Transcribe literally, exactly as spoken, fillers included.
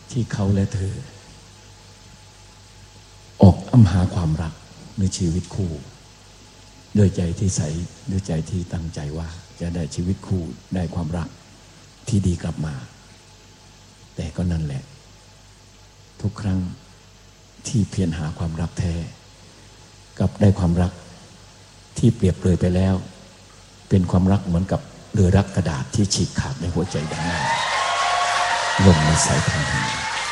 ที่เขาและเธอออกอ้ำหาความรักในชีวิตคู่ด้วยใจที่ใสด้วยใจที่ตั้งใจว่าจะได้ชีวิตคู่ได้ความรักที่ดีกลับมาแต่ก็นั่นแหละทุกครั้งที่เพียรหาความรักแท้กับได้ความรักที่เปรียบเปรยไปแล้วเป็นความรักเหมือนกับเรือรักกระดาษที่ฉีกขาดในหัวใจดังนั้นลงมาใส่ทันที